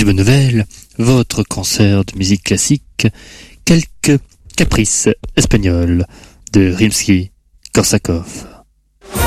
des bonnes nouvelles, votre concert de musique classique, quelques caprices espagnols de Rimsky-Korsakov.